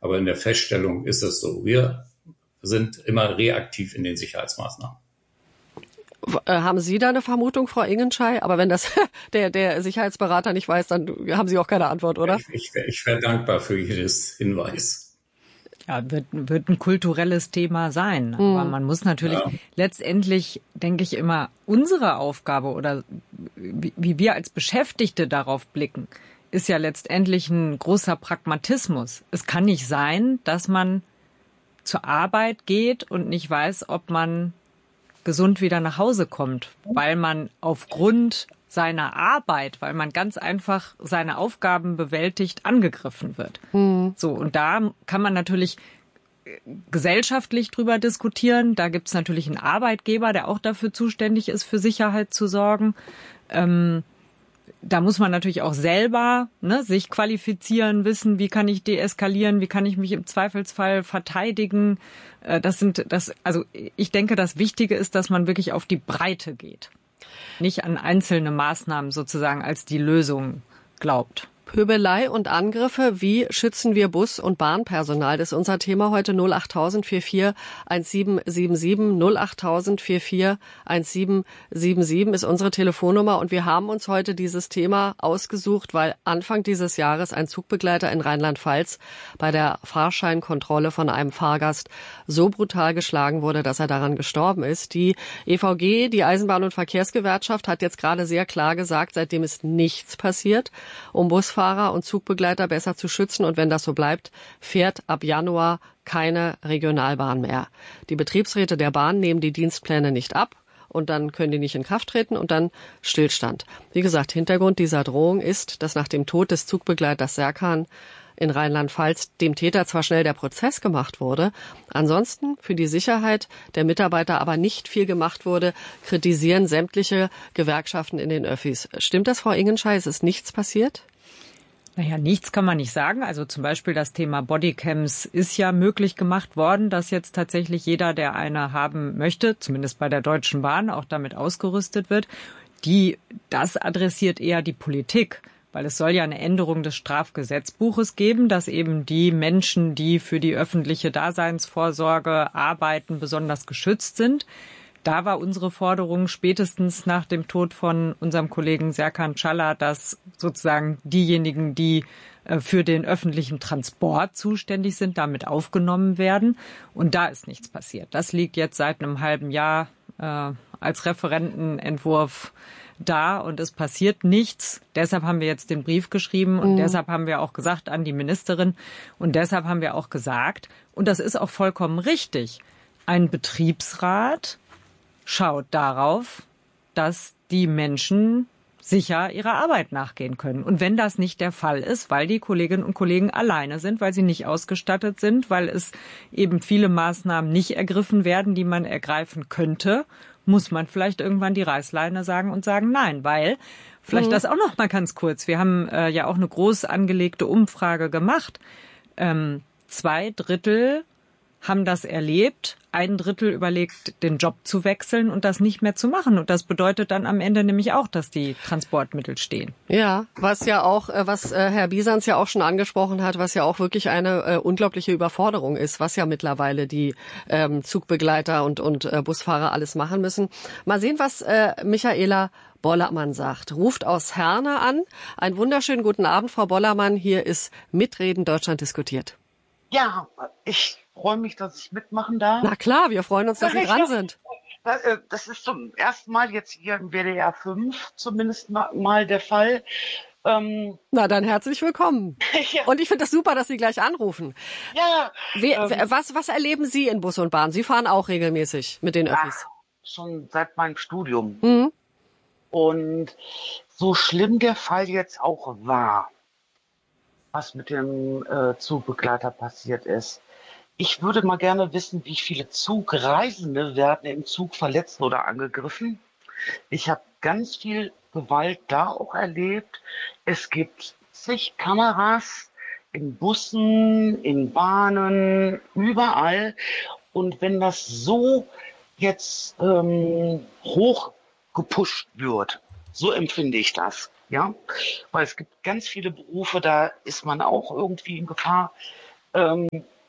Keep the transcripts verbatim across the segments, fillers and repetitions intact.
Aber in der Feststellung ist es so. Wir sind immer reaktiv in den Sicherheitsmaßnahmen. Haben Sie da eine Vermutung, Frau Ingenschei? Aber wenn das der, der Sicherheitsberater nicht weiß, dann haben Sie auch keine Antwort, oder? Ich, ich, ich wäre dankbar für jedes Hinweis. Ja, wird, wird ein kulturelles Thema sein. Hm. Aber man muss natürlich ja. letztendlich, denke ich immer, unsere Aufgabe oder wie, wie wir als Beschäftigte darauf blicken, ist ja letztendlich ein großer Pragmatismus. Es kann nicht sein, dass man zur Arbeit geht und nicht weiß, ob man gesund wieder nach Hause kommt, weil man aufgrund seiner Arbeit, weil man ganz einfach seine Aufgaben bewältigt, angegriffen wird. Mhm. So, und da kann man natürlich gesellschaftlich drüber diskutieren. Da gibt es natürlich einen Arbeitgeber, der auch dafür zuständig ist, für Sicherheit zu sorgen. Ähm, da muss man natürlich auch selber ne, sich qualifizieren, wissen, wie kann ich deeskalieren, wie kann ich mich im Zweifelsfall verteidigen. Das sind, das, also ich denke, das Wichtige ist, dass man wirklich auf die Breite geht, nicht an einzelne Maßnahmen sozusagen als die Lösung glaubt. Pöbelei und Angriffe, wie schützen wir Bus- und Bahnpersonal? Das ist unser Thema heute. null acht tausend vierundvierzig siebzehn siebenundsiebzig. null acht tausend vierundvierzig siebzehn siebenundsiebzig ist unsere Telefonnummer. Und wir haben uns heute dieses Thema ausgesucht, weil Anfang dieses Jahres ein Zugbegleiter in Rheinland-Pfalz bei der Fahrscheinkontrolle von einem Fahrgast so brutal geschlagen wurde, dass er daran gestorben ist. Die E V G, die Eisenbahn- und Verkehrsgewerkschaft, hat jetzt gerade sehr klar gesagt, seitdem ist nichts passiert, um Busfahrer und Zugbegleiter besser zu schützen. Und wenn das so bleibt, fährt ab Januar keine Regionalbahn mehr. Die Betriebsräte der Bahn nehmen die Dienstpläne nicht ab und dann können die nicht in Kraft treten und dann Stillstand. Wie gesagt, Hintergrund dieser Drohung ist, dass nach dem Tod des Zugbegleiters Serkan in Rheinland-Pfalz dem Täter zwar schnell der Prozess gemacht wurde, ansonsten für die Sicherheit der Mitarbeiter aber nicht viel gemacht wurde, kritisieren sämtliche Gewerkschaften in den Öffis. Stimmt das, Frau Ingenschei? Es ist nichts passiert? Naja, nichts kann man nicht sagen. Also zum Beispiel das Thema Bodycams ist ja möglich gemacht worden, dass jetzt tatsächlich jeder, der eine haben möchte, zumindest bei der Deutschen Bahn, auch damit ausgerüstet wird. Die, das adressiert eher die Politik, weil es soll ja eine Änderung des Strafgesetzbuches geben, dass eben die Menschen, die für die öffentliche Daseinsvorsorge arbeiten, besonders geschützt sind. Da war unsere Forderung spätestens nach dem Tod von unserem Kollegen Serkan Çala, dass sozusagen diejenigen, die für den öffentlichen Transport zuständig sind, damit aufgenommen werden. Und da ist nichts passiert. Das liegt jetzt seit einem halben Jahr äh, als Referentenentwurf da und es passiert nichts. Deshalb haben wir jetzt den Brief geschrieben und mhm. deshalb haben wir auch gesagt an die Ministerin und deshalb haben wir auch gesagt, und das ist auch vollkommen richtig, ein Betriebsrat schaut darauf, dass die Menschen sicher ihrer Arbeit nachgehen können. Und wenn das nicht der Fall ist, weil die Kolleginnen und Kollegen alleine sind, weil sie nicht ausgestattet sind, weil es eben viele Maßnahmen nicht ergriffen werden, die man ergreifen könnte, muss man vielleicht irgendwann die Reißleine sagen und sagen nein, weil, vielleicht mhm. das auch noch mal ganz kurz, wir haben äh, ja auch eine groß angelegte Umfrage gemacht. Ähm, zwei Drittel haben das erlebt, ein Drittel überlegt, den Job zu wechseln und das nicht mehr zu machen. Und das bedeutet dann am Ende nämlich auch, dass die Transportmittel stehen. Ja, was ja auch, was Herr Bisans ja auch schon angesprochen hat, was ja auch wirklich eine äh, unglaubliche Überforderung ist, was ja mittlerweile die ähm, Zugbegleiter und, und äh, Busfahrer alles machen müssen. Mal sehen, was äh, Michaela Bollermann sagt. Ruft aus Herne an. Einen wunderschönen guten Abend, Frau Bollermann. Hier ist Mitreden Deutschland diskutiert. Ja, ich freue mich, dass ich mitmachen darf. Na klar, wir freuen uns, dass Sie dran sind. Das ist zum ersten Mal jetzt hier im W D R fünf zumindest mal der Fall. Ähm, Na dann herzlich willkommen. Ja. Und ich finde das super, dass Sie gleich anrufen. Ja. Wie, ähm, was, was erleben Sie in Bus und Bahn? Sie fahren auch regelmäßig mit den Öffis. Ja, schon seit meinem Studium. Mhm. Und so schlimm der Fall jetzt auch war, was mit dem äh, Zugbegleiter passiert ist. Ich würde mal gerne wissen, wie viele Zugreisende werden im Zug verletzt oder angegriffen. Ich habe ganz viel Gewalt da auch erlebt. Es gibt zig Kameras in Bussen, in Bahnen, überall. Und wenn das so jetzt ähm, hoch gepusht wird, so empfinde ich das. Ja, weil es gibt ganz viele Berufe, da ist man auch irgendwie in Gefahr, ähm,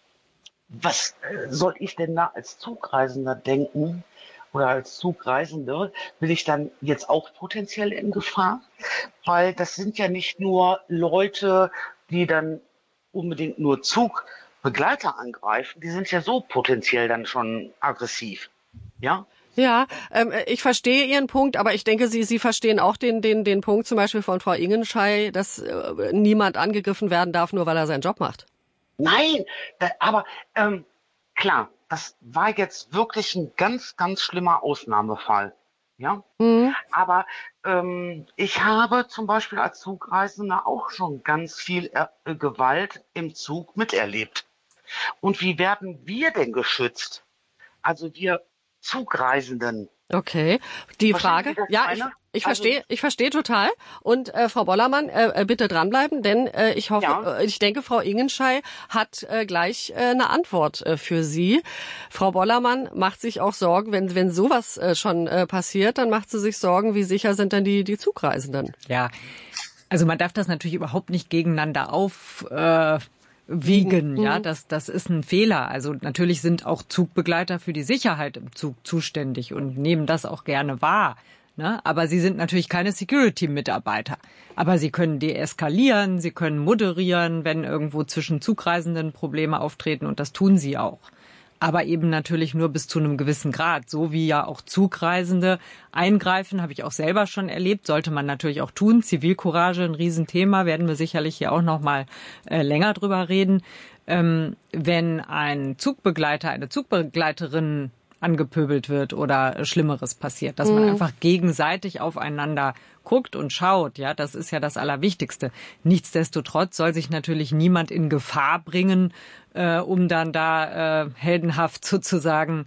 was soll ich denn da als Zugreisender denken oder als Zugreisende? Bin ich dann jetzt auch potenziell in Gefahr? Weil das sind ja nicht nur Leute, die dann unbedingt nur Zugbegleiter angreifen, die sind ja so potenziell dann schon aggressiv. Ja? Ja, ähm, ich verstehe Ihren Punkt, aber ich denke, Sie, Sie verstehen auch den, den, den Punkt zum Beispiel von Frau Ingenschei, dass äh, niemand angegriffen werden darf, nur weil er seinen Job macht. Nein, da, aber ähm, klar, das war jetzt wirklich ein ganz, ganz schlimmer Ausnahmefall. Ja, Mhm. aber ähm, ich habe zum Beispiel als Zugreisender auch schon ganz viel äh, Gewalt im Zug miterlebt. Und wie werden wir denn geschützt? Also wir Zugreisenden. Okay, die Verstehen Frage, Sie das, ja, ich, meine? ich Also, verstehe, ich verstehe total. Und äh, Frau Bollermann, äh, bitte dranbleiben, denn äh, ich hoffe, Ja. äh, ich denke, Frau Ingenschei hat äh, gleich äh, eine Antwort äh, für Sie. Frau Bollermann macht sich auch Sorgen, wenn wenn sowas äh, schon äh, passiert, dann macht sie sich Sorgen, wie sicher sind denn die die Zugreisenden? Ja, also man darf das natürlich überhaupt nicht gegeneinander auf. Äh Wiegen, ja, das, das ist ein Fehler. Also natürlich sind auch Zugbegleiter für die Sicherheit im Zug zuständig und nehmen das auch gerne wahr. Ne? Aber sie sind natürlich keine Security-Mitarbeiter. Aber sie können deeskalieren, sie können moderieren, wenn irgendwo zwischen Zugreisenden Probleme auftreten, und das tun sie auch. Aber eben natürlich nur bis zu einem gewissen Grad. So wie ja auch Zugreisende eingreifen, habe ich auch selber schon erlebt, sollte man natürlich auch tun. Zivilcourage, ein Riesenthema, werden wir sicherlich hier auch noch mal äh, länger drüber reden. Ähm, wenn ein Zugbegleiter, eine Zugbegleiterin angepöbelt wird oder Schlimmeres passiert, dass man einfach gegenseitig aufeinander guckt und schaut, ja, das ist ja das Allerwichtigste. Nichtsdestotrotz soll sich natürlich niemand in Gefahr bringen, äh, um dann da äh, heldenhaft sozusagen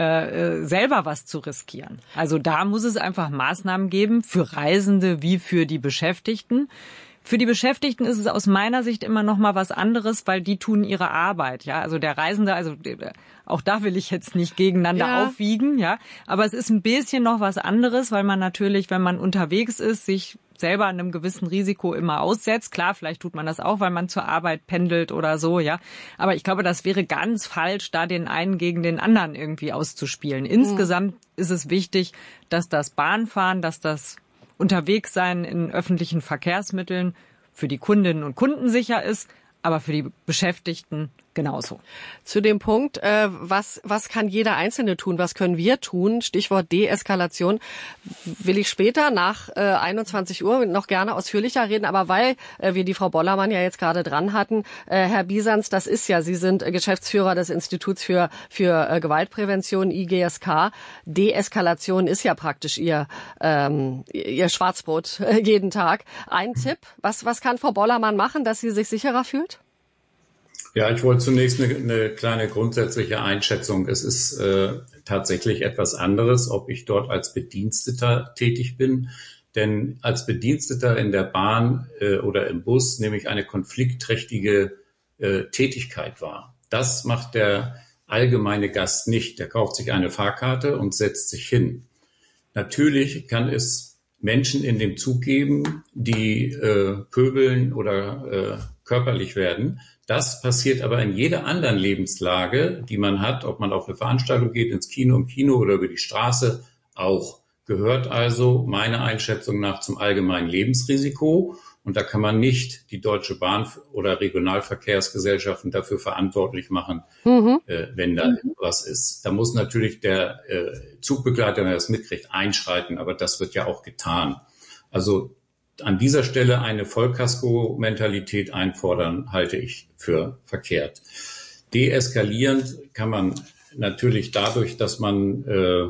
äh, selber was zu riskieren. Also da muss es einfach Maßnahmen geben für Reisende wie für die Beschäftigten. Für die Beschäftigten ist es aus meiner Sicht immer noch mal was anderes, weil die tun ihre Arbeit, ja. Also der Reisende, also auch da will ich jetzt nicht gegeneinander Ja. aufwiegen, ja. Aber es ist ein bisschen noch was anderes, weil man natürlich, wenn man unterwegs ist, sich selber einem gewissen Risiko immer aussetzt. Klar, vielleicht tut man das auch, weil man zur Arbeit pendelt oder so, ja. Aber ich glaube, das wäre ganz falsch, da den einen gegen den anderen irgendwie auszuspielen. Insgesamt mhm. ist es wichtig, dass das Bahnfahren, dass das Unterwegssein in öffentlichen Verkehrsmitteln für die Kundinnen und Kunden sicher ist, aber für die Beschäftigten genauso. Zu dem Punkt, äh, was was kann jeder Einzelne tun, was können wir tun, Stichwort Deeskalation, will ich später nach äh, einundzwanzig Uhr noch gerne ausführlicher reden, aber weil äh, wir die Frau Bollermann ja jetzt gerade dran hatten, äh, Herr Bisanz, das ist ja, Sie sind äh, Geschäftsführer des Instituts für für äh, Gewaltprävention, I G S K. Deeskalation ist ja praktisch Ihr ähm, Ihr Schwarzbrot äh, jeden Tag. Ein Tipp, was was kann Frau Bollermann machen, dass sie sich sicherer fühlt? Ja, ich wollte zunächst eine, eine kleine grundsätzliche Einschätzung. Es ist äh, tatsächlich etwas anderes, ob ich dort als Bediensteter tätig bin. Denn als Bediensteter in der Bahn äh, oder im Bus nehme ich eine konfliktträchtige äh, Tätigkeit wahr. Das macht der allgemeine Gast nicht. Der kauft sich eine Fahrkarte und setzt sich hin. Natürlich kann es Menschen in dem Zug geben, die äh, pöbeln oder äh, körperlich werden. Das passiert aber in jeder anderen Lebenslage, die man hat, ob man auf eine Veranstaltung geht, ins Kino, im Kino oder über die Straße, auch. Gehört also meiner Einschätzung nach zum allgemeinen Lebensrisiko. Und da kann man nicht die Deutsche Bahn oder Regionalverkehrsgesellschaften dafür verantwortlich machen, mhm. äh, wenn da mhm. was ist. Da muss natürlich der äh, Zugbegleiter, wenn er das mitkriegt, einschreiten, aber das wird ja auch getan. Also an dieser Stelle eine Vollkasko-Mentalität einfordern, halte ich für verkehrt. Deeskalierend kann man natürlich dadurch, dass man, äh,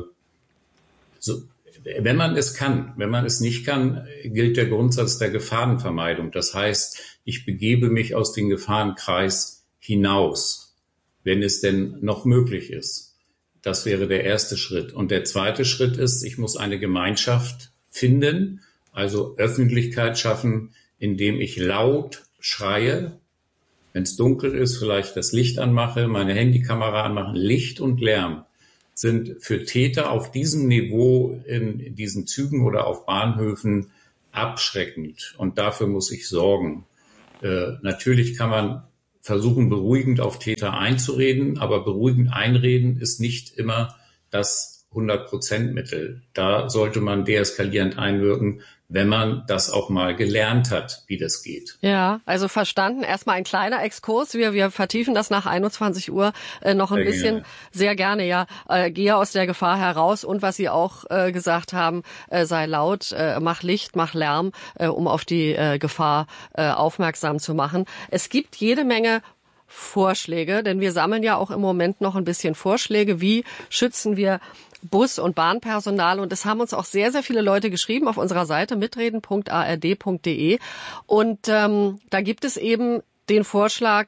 so, wenn man es kann, wenn man es nicht kann, gilt der Grundsatz der Gefahrenvermeidung. Das heißt, ich begebe mich aus dem Gefahrenkreis hinaus, wenn es denn noch möglich ist. Das wäre der erste Schritt. Und der zweite Schritt ist, ich muss eine Gemeinschaft finden, also Öffentlichkeit schaffen, indem ich laut schreie, wenn es dunkel ist, vielleicht das Licht anmache, meine Handykamera anmache. Licht und Lärm sind für Täter auf diesem Niveau in diesen Zügen oder auf Bahnhöfen abschreckend. Und dafür muss ich sorgen. Äh, natürlich kann man versuchen beruhigend auf Täter einzureden, aber beruhigend einreden ist nicht immer das hundert Prozent Mittel. Da sollte man deeskalierend einwirken, wenn man das auch mal gelernt hat, wie das geht. Ja, also verstanden. Erstmal ein kleiner Exkurs. Wir, wir vertiefen das nach einundzwanzig Uhr äh, noch ein sehr bisschen. Gerne. Sehr gerne, ja. Äh, gehe aus der Gefahr heraus. Und was Sie auch äh, gesagt haben, äh, sei laut, äh, mach Licht, mach Lärm, äh, um auf die äh, Gefahr äh, aufmerksam zu machen. Es gibt jede Menge Vorschläge, denn wir sammeln ja auch im Moment noch ein bisschen Vorschläge. Wie schützen wir Bus- und Bahnpersonal? Und es haben uns auch sehr, sehr viele Leute geschrieben auf unserer Seite mitreden punkt a r d punkt d e. Und ähm, da gibt es eben den Vorschlag,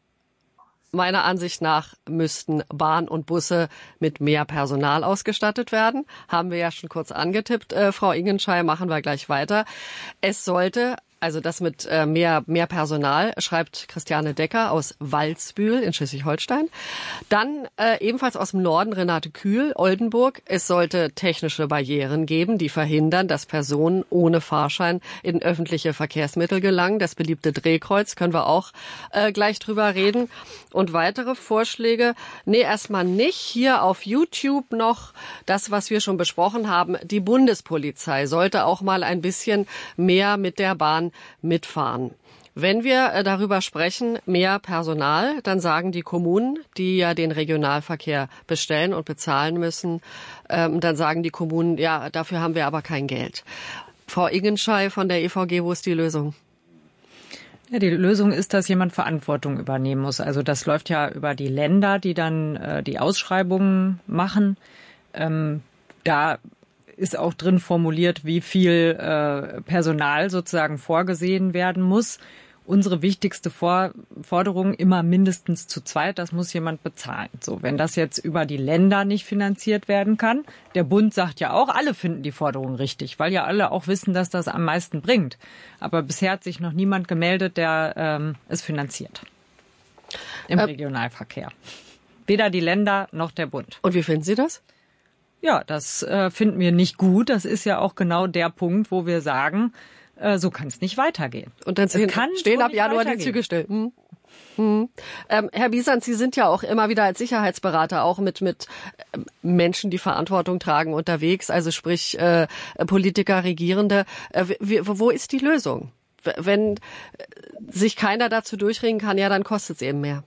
meiner Ansicht nach müssten Bahn und Busse mit mehr Personal ausgestattet werden. Haben wir ja schon kurz angetippt, äh, Frau Ingenschei, machen wir gleich weiter. Es sollte... Also das mit äh, mehr mehr Personal, schreibt Christiane Decker aus Walsbühl in Schleswig-Holstein. Dann äh, ebenfalls aus dem Norden Renate Kühl, Oldenburg. Es sollte technische Barrieren geben, die verhindern, dass Personen ohne Fahrschein in öffentliche Verkehrsmittel gelangen. Das beliebte Drehkreuz, können wir auch äh, gleich drüber reden. Und weitere Vorschläge, nee, erstmal nicht. Hier auf YouTube noch das, was wir schon besprochen haben. Die Bundespolizei sollte auch mal ein bisschen mehr mit der Bahn mitfahren. Wenn wir darüber sprechen, mehr Personal, dann sagen die Kommunen, die ja den Regionalverkehr bestellen und bezahlen müssen, ähm, dann sagen die Kommunen, ja, dafür haben wir aber kein Geld. Frau Ingenschei von der E V G, wo ist die Lösung? Ja, die Lösung ist, dass jemand Verantwortung übernehmen muss. Also das läuft ja über die Länder, die dann äh, die Ausschreibungen machen. Ähm, da ist auch drin formuliert, wie viel äh, Personal sozusagen vorgesehen werden muss. Unsere wichtigste For- Forderung immer mindestens zu zweit, das muss jemand bezahlen. So, wenn das jetzt über die Länder nicht finanziert werden kann, der Bund sagt ja auch, alle finden die Forderung richtig, weil ja alle auch wissen, dass das am meisten bringt. Aber bisher hat sich noch niemand gemeldet, der ähm, es finanziert im äh, Regionalverkehr. Weder die Länder noch der Bund. Und wie finden Sie das? Ja, das äh, finden wir nicht gut. Das ist ja auch genau der Punkt, wo wir sagen, äh, so kann es nicht weitergehen. Und dann stehen, stehen ab Januar die Züge still. Hm. Hm. Ähm, Herr Bisant, Sie sind ja auch immer wieder als Sicherheitsberater auch mit mit Menschen, die Verantwortung tragen, unterwegs. Also sprich äh, Politiker, Regierende. Äh, wie, wo ist die Lösung? Wenn sich keiner dazu durchringen kann, ja, dann kostet es eben mehr.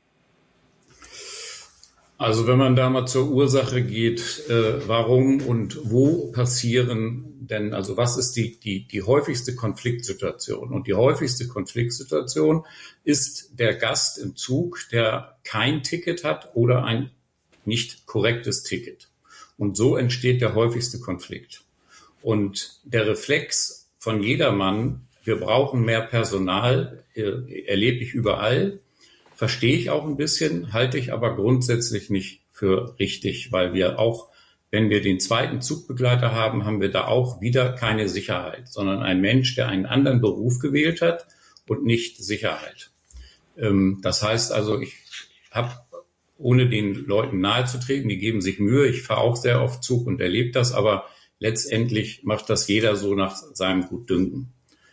Also wenn man da mal zur Ursache geht, äh, warum und wo passieren denn, also was ist die, die, die häufigste Konfliktsituation? Und die häufigste Konfliktsituation ist der Gast im Zug, der kein Ticket hat oder ein nicht korrektes Ticket. Und so entsteht der häufigste Konflikt. Und der Reflex von jedermann, wir brauchen mehr Personal, äh, erlebe ich überall. Verstehe ich auch ein bisschen, halte ich aber grundsätzlich nicht für richtig, weil wir auch, wenn wir den zweiten Zugbegleiter haben, haben wir da auch wieder keine Sicherheit, sondern ein Mensch, der einen anderen Beruf gewählt hat und nicht Sicherheit. Das heißt also, ich habe, ohne den Leuten nahezutreten, die geben sich Mühe, ich fahre auch sehr oft Zug und erlebe das, aber letztendlich macht das jeder so nach seinem Gutdünken.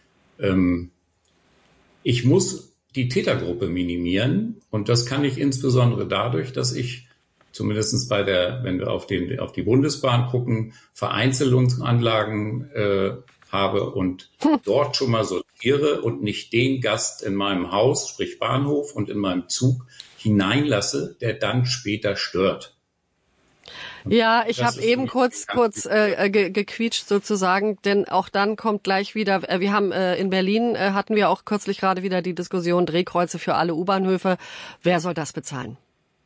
Ich muss die Tätergruppe minimieren. Und das kann ich insbesondere dadurch, dass ich zumindest bei der, wenn wir auf, den, auf die Bundesbahn gucken, Vereinzelungsanlagen äh, habe und hm. dort schon mal sortiere und nicht den Gast in meinem Haus, sprich Bahnhof und in meinem Zug hineinlasse, der dann später stört. Ja, ich habe eben kurz kurz äh, ge- gequietscht sozusagen, denn auch dann kommt gleich wieder, äh, wir haben äh, in Berlin, äh, hatten wir auch kürzlich gerade wieder die Diskussion, Drehkreuze für alle U-Bahnhöfe. Wer soll das bezahlen?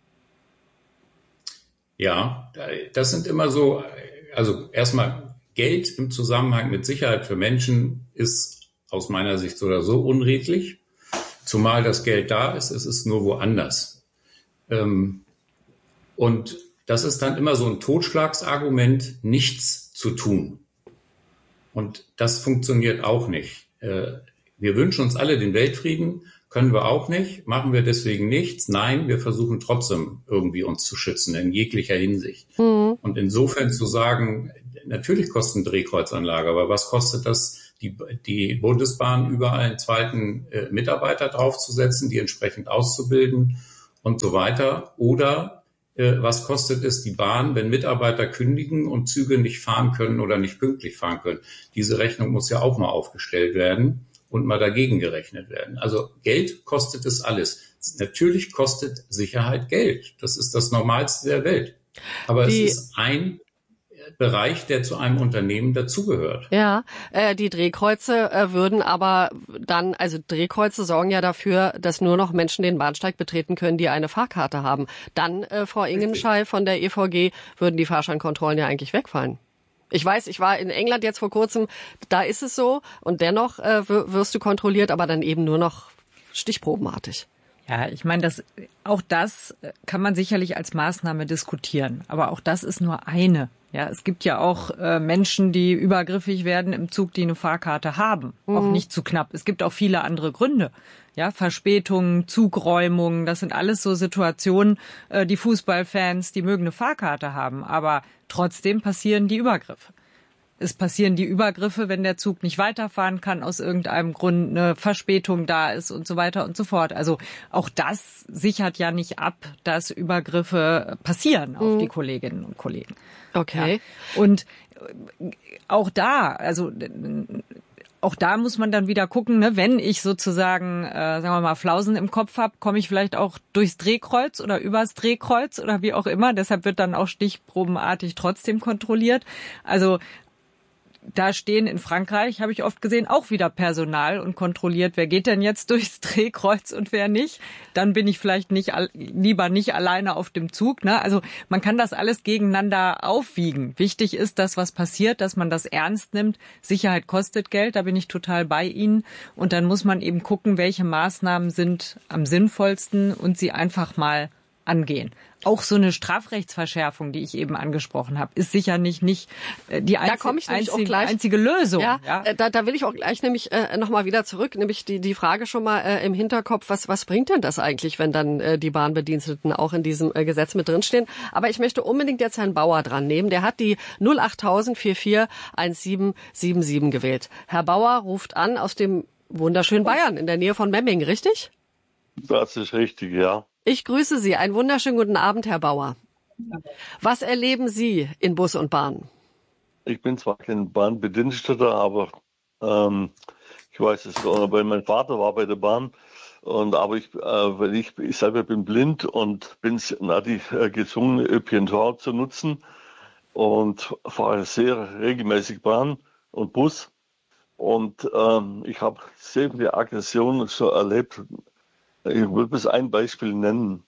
Ja, das sind immer so, also erstmal Geld im Zusammenhang mit Sicherheit für Menschen ist aus meiner Sicht so oder so unredlich, zumal das Geld da ist, es ist nur woanders. Ähm, und das ist dann immer so ein Totschlagsargument, nichts zu tun. Und das funktioniert auch nicht. Wir wünschen uns alle den Weltfrieden, können wir auch nicht, machen wir deswegen nichts. Nein, wir versuchen trotzdem irgendwie uns zu schützen, in jeglicher Hinsicht. Mhm. Und insofern zu sagen, natürlich kostet eine Drehkreuzanlage, aber was kostet das, die, die Bundesbahn überall einen zweiten äh, Mitarbeiter draufzusetzen, die entsprechend auszubilden und so weiter. Oder äh, was kostet es die Bahn, wenn Mitarbeiter kündigen und Züge nicht fahren können oder nicht pünktlich fahren können? Diese Rechnung muss ja auch mal aufgestellt werden und mal dagegen gerechnet werden. Also Geld kostet es alles. Natürlich kostet Sicherheit Geld. Das ist das Normalste der Welt. Aber die, es ist ein Bereich, der zu einem Unternehmen dazugehört. Ja, äh, die Drehkreuze äh, würden aber dann, also Drehkreuze sorgen ja dafür, dass nur noch Menschen den Bahnsteig betreten können, die eine Fahrkarte haben. Dann, äh, Frau Ingenschei von der E V G, würden die Fahrscheinkontrollen ja eigentlich wegfallen. Ich weiß, ich war in England jetzt vor kurzem, da ist es so und dennoch äh, wirst du kontrolliert, aber dann eben nur noch stichprobenartig. Ja, ich meine, das, auch das kann man sicherlich als Maßnahme diskutieren. Aber auch das ist nur eine. Ja, es gibt ja auch äh, Menschen, die übergriffig werden im Zug, die eine Fahrkarte haben. Mhm. Auch nicht zu knapp. Es gibt auch viele andere Gründe. Ja, Verspätungen, Zugräumungen, das sind alles so Situationen, äh, die Fußballfans, die mögen eine Fahrkarte haben. Aber trotzdem passieren die Übergriffe. Es passieren die Übergriffe, wenn der Zug nicht weiterfahren kann, aus irgendeinem Grund eine Verspätung da ist und so weiter und so fort. Also auch das sichert ja nicht ab, dass Übergriffe passieren auf mhm. die Kolleginnen und Kollegen. Okay. Ja. Und auch da, also auch da muss man dann wieder gucken, ne, wenn ich sozusagen, äh, sagen wir mal, Flausen im Kopf habe, komme ich vielleicht auch durchs Drehkreuz oder übers Drehkreuz oder wie auch immer. Deshalb wird dann auch stichprobenartig trotzdem kontrolliert. Also da stehen in Frankreich, habe ich oft gesehen, auch wieder Personal und kontrolliert, wer geht denn jetzt durchs Drehkreuz und wer nicht. Dann bin ich vielleicht nicht lieber nicht alleine auf dem Zug. Ne? Also man kann das alles gegeneinander aufwiegen. Wichtig ist, dass was passiert, dass man das ernst nimmt. Sicherheit kostet Geld, da bin ich total bei Ihnen. Und dann muss man eben gucken, welche Maßnahmen sind am sinnvollsten und sie einfach mal angehen. Auch so eine Strafrechtsverschärfung, die ich eben angesprochen habe, ist sicher nicht, nicht die einzige, einzige, einzige Lösung. Ja, ja. Da, da will ich auch gleich nämlich äh, nochmal wieder zurück, nämlich die, die Frage schon mal äh, im Hinterkopf, was, was bringt denn das eigentlich, wenn dann äh, die Bahnbediensteten auch in diesem äh, Gesetz mit drinstehen? Aber ich möchte unbedingt jetzt Herrn Bauer dran nehmen. Der hat die null acht null null vier vier eins sieben sieben sieben gewählt. Herr Bauer ruft an aus dem wunderschönen Bayern in der Nähe von Memmingen, richtig? Das ist richtig, ja. Ich grüße Sie. Einen wunderschönen guten Abend, Herr Bauer. Was erleben Sie in Bus und Bahn? Ich bin zwar kein Bahnbediensteter, aber ähm, ich weiß es, weil mein Vater war bei der Bahn. Und aber ich, äh, weil ich, ich selber bin blind und bin natürlich äh, gezwungen, Ö P N V zu nutzen und fahre sehr regelmäßig Bahn und Bus. Und ähm, ich habe sehr viele Aggressionen so erlebt. Ich will bloß ein Beispiel nennen.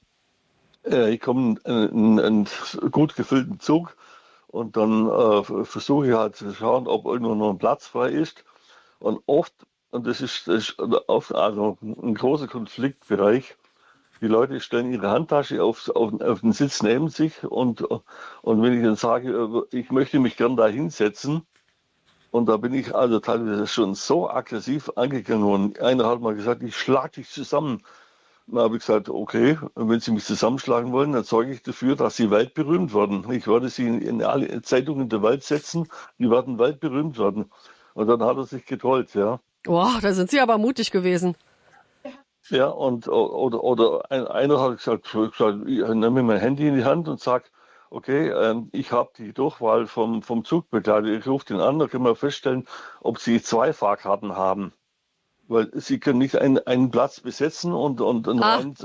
Ich komme in einen gut gefüllten Zug und dann äh, versuche ich halt zu schauen, ob irgendwo noch ein Platz frei ist. Und oft, und das ist, das ist oft also ein großer Konfliktbereich, die Leute stellen ihre Handtasche auf, auf, auf den Sitz neben sich und, und wenn ich dann sage, ich möchte mich gern da hinsetzen, und da bin ich also teilweise schon so aggressiv angegangen und einer hat mal gesagt, ich schlag dich zusammen. Dann habe ich gesagt, okay, wenn Sie mich zusammenschlagen wollen, dann sorge ich dafür, dass Sie weltberühmt werden. Ich werde Sie in, in alle Zeitungen der Welt setzen, die werden weltberühmt werden. Und dann hat er sich getollt, ja. Boah, da sind Sie aber mutig gewesen. Ja, und oder, oder einer hat gesagt, gesagt ich nehme mein Handy in die Hand und sage, okay, ich habe die Durchwahl vom, vom Zugbegleiter, ich rufe den an, da können wir feststellen, ob Sie zwei Fahrkarten haben. Weil Sie können nicht einen, einen Platz besetzen und, und, und ah. ein,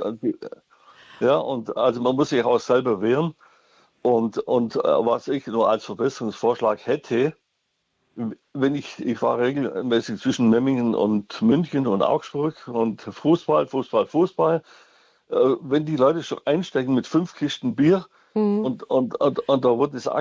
ja, und also man muss sich auch selber wehren. Und, und was ich nur als Verbesserungsvorschlag hätte, wenn ich, ich fahre regelmäßig zwischen Memmingen und München und Augsburg und Fußball, Fußball, Fußball, wenn die Leute schon einsteigen mit fünf Kisten Bier, Mhm. Und, und, und, und da wird das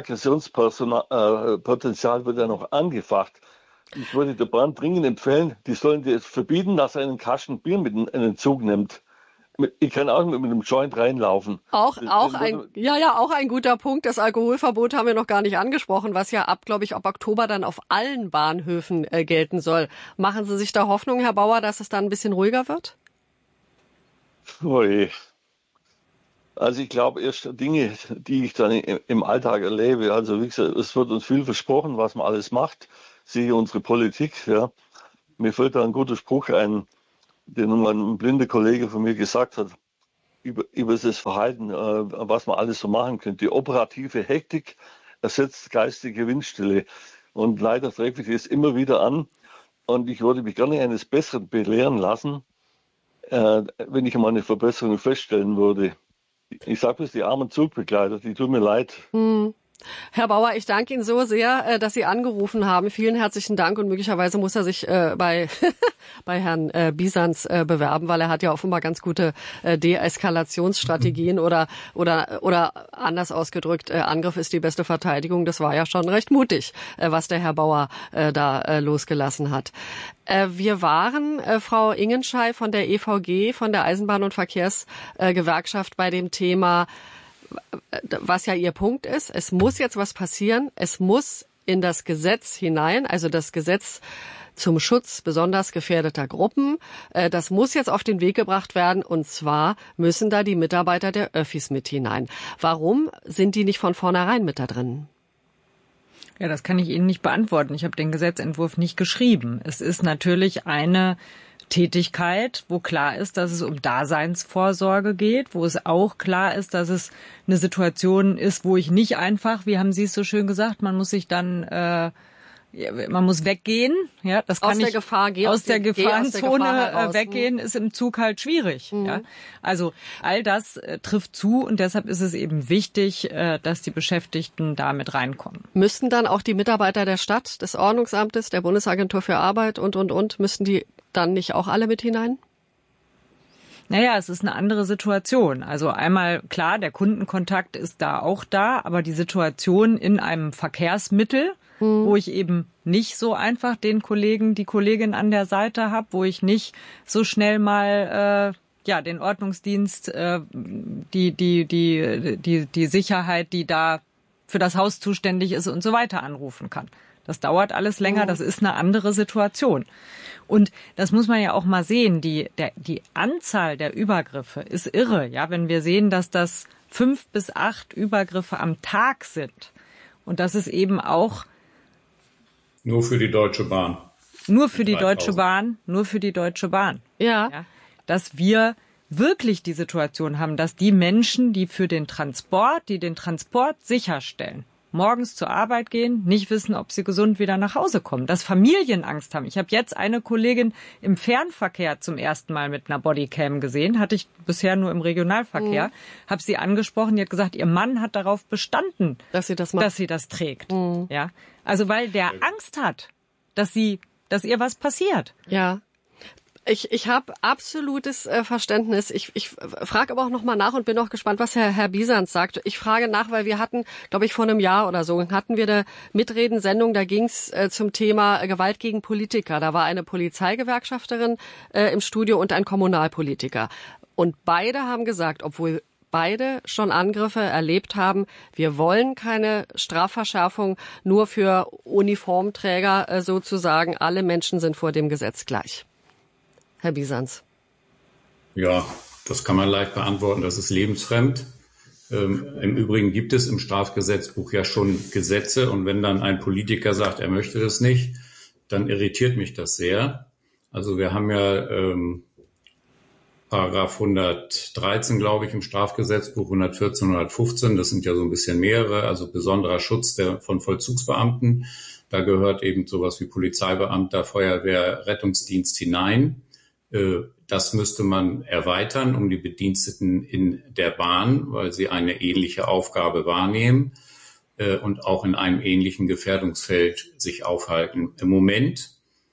Aggressionspotenzial äh, wird ja noch angefacht. Ich würde der Bahn dringend empfehlen, die sollen das verbieten, dass er einen Kasten Bier mit in den Zug nimmt. Ich kann auch mit einem Joint reinlaufen. Auch, auch ein, ja, ja, auch ein guter Punkt. Das Alkoholverbot haben wir noch gar nicht angesprochen, was ja ab, glaube ich, ab Oktober dann auf allen Bahnhöfen äh, gelten soll. Machen Sie sich da Hoffnung, Herr Bauer, dass es dann ein bisschen ruhiger wird? Ui. Also ich glaube, erst Dinge, die ich dann im Alltag erlebe. Also wie gesagt, es wird uns viel versprochen, was man alles macht. Siehe unsere Politik. Ja. Mir fällt da ein guter Spruch ein, den ein blinder Kollege von mir gesagt hat, über, über das Verhalten, äh, was man alles so machen könnte. Die operative Hektik ersetzt geistige Windstille. Und leider treffe ich das immer wieder an. Und ich würde mich gerne eines Besseren belehren lassen, äh, wenn ich mal eine Verbesserung feststellen würde. Ich sage es, die armen Zugbegleiter, die tun mir leid. Hm. Herr Bauer, ich danke Ihnen so sehr, dass Sie angerufen haben. Vielen herzlichen Dank und möglicherweise muss er sich äh, bei bei Herrn äh, Bisanz äh, bewerben, weil er hat ja offenbar ganz gute äh, Deeskalationsstrategien oder oder oder anders ausgedrückt, äh, Angriff ist die beste Verteidigung. Das war ja schon recht mutig, äh, was der Herr Bauer äh, da äh, losgelassen hat. Äh, wir waren, äh, Frau Ingenschei von der E V G, von der Eisenbahn- und Verkehrsgewerkschaft, bei dem Thema, was ja Ihr Punkt ist. Es muss jetzt was passieren. Es muss in das Gesetz hinein, also das Gesetz zum Schutz besonders gefährdeter Gruppen. Das muss jetzt auf den Weg gebracht werden. Und zwar müssen da die Mitarbeiter der Öffis mit hinein. Warum sind die nicht von vornherein mit da drin? Ja, das kann ich Ihnen nicht beantworten. Ich habe den Gesetzentwurf nicht geschrieben. Es ist natürlich eine Tätigkeit, wo klar ist, dass es um Daseinsvorsorge geht, wo es auch klar ist, dass es eine Situation ist, wo ich nicht einfach, wie haben Sie es so schön gesagt, man muss sich dann, äh, man muss weggehen. Ja, das kann aus der ich, Gefahr, geh aus, aus der der Gefahrenzone Gefahr heraus, weggehen, ist im Zug halt schwierig. Mhm. Ja, also all das äh, trifft zu und deshalb ist es eben wichtig, äh, dass die Beschäftigten da mit reinkommen. Müssten dann auch die Mitarbeiter der Stadt, des Ordnungsamtes, der Bundesagentur für Arbeit und, und, und, müssten die dann nicht auch alle mit hinein? Naja, es ist eine andere Situation. Also einmal, klar, der Kundenkontakt ist da auch da, aber die Situation in einem Verkehrsmittel, hm. wo ich eben nicht so einfach den Kollegen, die Kollegin an der Seite habe, wo ich nicht so schnell mal äh, ja den Ordnungsdienst, äh, die, die, die, die, die Sicherheit, die da für das Haus zuständig ist und so weiter anrufen kann. Das dauert alles länger, das ist eine andere Situation. Und das muss man ja auch mal sehen, die, der, die Anzahl der Übergriffe ist irre. Ja, wenn wir sehen, dass das fünf bis acht Übergriffe am Tag sind und das ist eben auch nur für die Deutsche Bahn. Nur für die Deutsche Bahn, nur für die Deutsche Bahn. Ja. ja. Dass wir wirklich die Situation haben, dass die Menschen, die für den Transport, die den Transport sicherstellen, morgens zur Arbeit gehen, nicht wissen, ob sie gesund wieder nach Hause kommen, dass Familien Angst haben. Ich habe jetzt eine Kollegin im Fernverkehr zum ersten Mal mit einer Bodycam gesehen, hatte ich bisher nur im Regionalverkehr, mhm. habe sie angesprochen, die hat gesagt, ihr Mann hat darauf bestanden, dass sie das macht. dass sie das trägt. Mhm. Ja, also weil der Angst hat, dass sie, dass ihr was passiert. Ja. Ich, ich habe absolutes äh, Verständnis. Ich, ich frage aber auch noch mal nach und bin auch gespannt, was Herr, Herr Bisanz sagt. Ich frage nach, weil wir hatten, glaube ich, vor einem Jahr oder so, hatten wir eine Mitredensendung, da ging es äh, zum Thema äh, Gewalt gegen Politiker. Da war eine Polizeigewerkschafterin äh, im Studio und ein Kommunalpolitiker. Und beide haben gesagt, obwohl beide schon Angriffe erlebt haben, wir wollen keine Strafverschärfung nur für Uniformträger äh, sozusagen. Alle Menschen sind vor dem Gesetz gleich. Herr Bisanz. Ja, das kann man leicht beantworten. Das ist lebensfremd. Ähm, Im Übrigen gibt es im Strafgesetzbuch ja schon Gesetze. Und wenn dann ein Politiker sagt, er möchte das nicht, dann irritiert mich das sehr. Also wir haben ja ähm, Paragraph hundertdreizehn, glaube ich, im Strafgesetzbuch, hundertvierzehn, hundertfünfzehn. Das sind ja so ein bisschen mehrere. Also besonderer Schutz der, von Vollzugsbeamten. Da gehört eben sowas wie Polizeibeamter, Feuerwehr, Rettungsdienst hinein. Das müsste man erweitern um die Bediensteten in der Bahn, weil sie eine ähnliche Aufgabe wahrnehmen und auch in einem ähnlichen Gefährdungsfeld sich aufhalten. Im Moment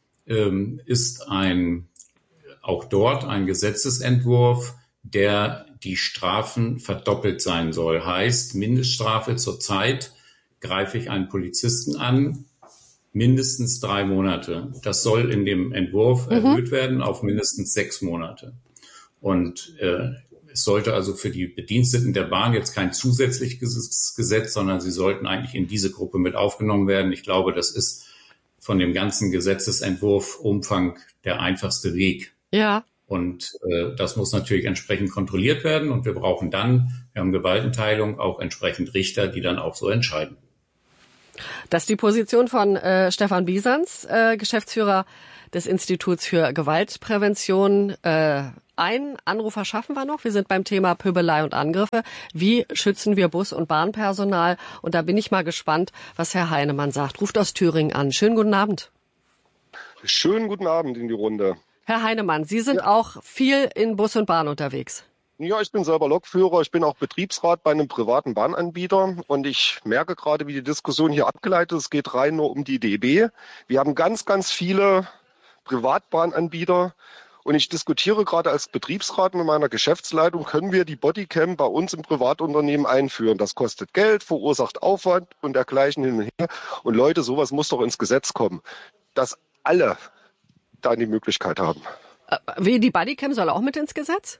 ist ein, auch dort ein Gesetzesentwurf, der die Strafen verdoppelt sein soll. Heißt, Mindeststrafe zurzeit greife ich einen Polizisten an, mindestens drei Monate. Das soll in dem Entwurf mhm. erhöht werden auf mindestens sechs Monate. Und äh, es sollte also für die Bediensteten der Bahn jetzt kein zusätzliches Gesetz, sondern sie sollten eigentlich in diese Gruppe mit aufgenommen werden. Ich glaube, das ist von dem ganzen Gesetzesentwurf Umfang der einfachste Weg. Ja. Und äh, das muss natürlich entsprechend kontrolliert werden. Und wir brauchen dann, wir haben Gewaltenteilung, auch entsprechend Richter, die dann auch so entscheiden. Das ist die Position von äh, Stefan Biesans, äh, Geschäftsführer des Instituts für Gewaltprävention. Äh, einen Anrufer schaffen wir noch. Wir sind beim Thema Pöbelei und Angriffe. Wie schützen wir Bus- und Bahnpersonal? Und da bin ich mal gespannt, was Herr Heinemann sagt. Ruft aus Thüringen an. Schönen guten Abend. Schönen guten Abend in die Runde. Herr Heinemann, Sie sind ja. auch viel in Bus und Bahn unterwegs. Ja, ich bin selber Lokführer. Ich bin auch Betriebsrat bei einem privaten Bahnanbieter. Und ich merke gerade, wie die Diskussion hier abgeleitet ist. Es geht rein nur um die D B. Wir haben ganz, ganz viele Privatbahnanbieter. Und ich diskutiere gerade als Betriebsrat mit meiner Geschäftsleitung, können wir die Bodycam bei uns im Privatunternehmen einführen? Das kostet Geld, verursacht Aufwand und dergleichen hin und her. Und Leute, sowas muss doch ins Gesetz kommen, dass alle da die Möglichkeit haben. Wie, die Bodycam soll auch mit ins Gesetz?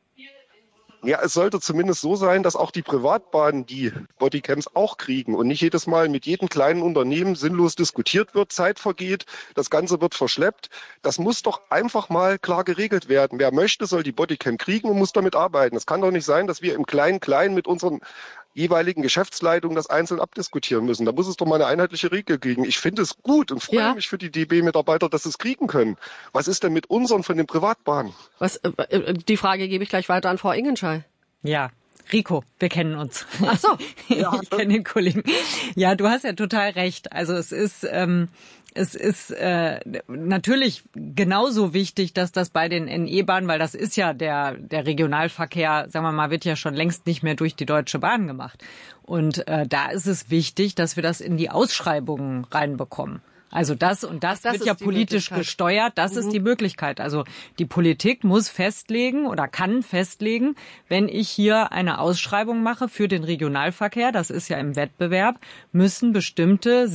Ja, es sollte zumindest so sein, dass auch die Privatbahnen die Bodycams auch kriegen und nicht jedes Mal mit jedem kleinen Unternehmen sinnlos diskutiert wird, Zeit vergeht, das Ganze wird verschleppt. Das muss doch einfach mal klar geregelt werden. Wer möchte, soll die Bodycam kriegen und muss damit arbeiten. Es kann doch nicht sein, dass wir im Klein-Klein mit unseren jeweiligen Geschäftsleitungen das einzeln abdiskutieren müssen. Da muss es doch mal eine einheitliche Regel geben. Ich finde es gut und freue ja. mich für die D B-Mitarbeiter, dass sie es kriegen können. Was ist denn mit unseren von den Privatbahnen? Was, äh, die Frage gebe ich gleich weiter an Frau Ingenschei. Ja. Rico, wir kennen uns. Ach so. Ja. Ich kenne den Kollegen. Ja, du hast ja total recht. Also es ist ähm, es ist äh, natürlich genauso wichtig, dass das bei den N E-Bahnen, weil das ist ja der der Regionalverkehr, sagen wir mal, wird ja schon längst nicht mehr durch die Deutsche Bahn gemacht. Und äh, da ist es wichtig, dass wir das in die Ausschreibungen reinbekommen. Also das und das, das wird ja politisch gesteuert, das mhm. ist die Möglichkeit. Also die Politik muss festlegen oder kann festlegen, wenn ich hier eine Ausschreibung mache für den Regionalverkehr, das ist ja im Wettbewerb, müssen bestimmte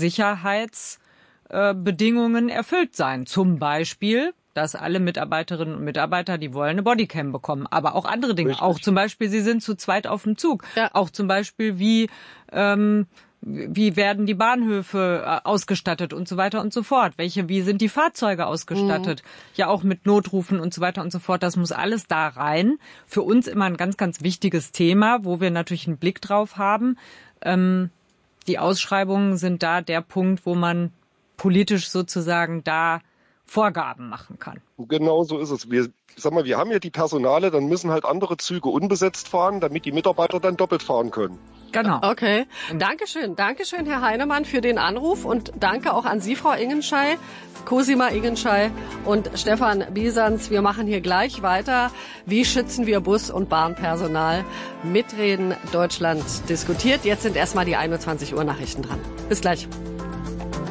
Sicherheitsbedingungen äh, erfüllt sein. Zum Beispiel, dass alle Mitarbeiterinnen und Mitarbeiter, die wollen, eine Bodycam bekommen. Aber auch andere Dinge. Richtig. Auch zum Beispiel, sie sind zu zweit auf dem Zug. Ja. Auch zum Beispiel, wie... Ähm, Wie werden die Bahnhöfe ausgestattet und so weiter und so fort? Welche, wie sind die Fahrzeuge ausgestattet? Mhm. Ja, auch mit Notrufen und so weiter und so fort. Das muss alles da rein. Für uns immer ein ganz, ganz wichtiges Thema, wo wir natürlich einen Blick drauf haben. Ähm, die Ausschreibungen sind da der Punkt, wo man politisch sozusagen da Vorgaben machen kann. Genau so ist es. Wir, sag mal, wir haben ja die Personale, dann müssen halt andere Züge unbesetzt fahren, damit die Mitarbeiter dann doppelt fahren können. Genau. Okay. Dankeschön. Dankeschön, Herr Heinemann, für den Anruf und danke auch an Sie, Frau Ingenschei, Cosima Ingenschei und Stefan Biesans. Wir machen hier gleich weiter. Wie schützen wir Bus- und Bahnpersonal? Mitreden Deutschland diskutiert. Jetzt sind erstmal die einundzwanzig Uhr Nachrichten dran. Bis gleich.